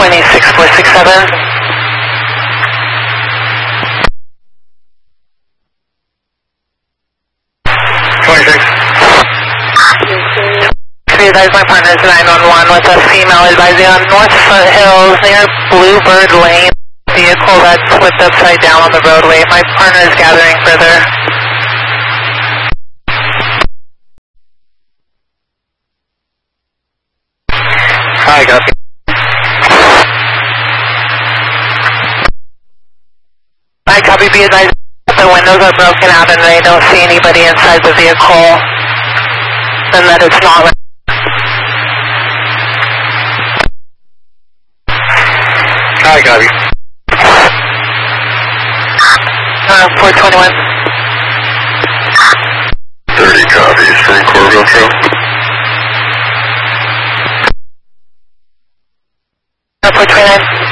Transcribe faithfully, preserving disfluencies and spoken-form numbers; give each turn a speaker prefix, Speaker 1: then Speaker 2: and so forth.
Speaker 1: twenty six four six seven.
Speaker 2: twenty-six.
Speaker 1: Be advised my partner is nine one one with a female advising on North Foothills near Bluebird Lane. Vehicle that flipped upside down on the roadway. My partner is gathering further.
Speaker 2: Hi, copy.
Speaker 1: I copy. Be advised the windows are broken out and they don't see anybody inside the vehicle. And that it's not.
Speaker 2: Hi, copy.
Speaker 1: Uh, four twenty-one.
Speaker 2: thirty copies from Corville Trail.
Speaker 1: Uh, four twenty-nine.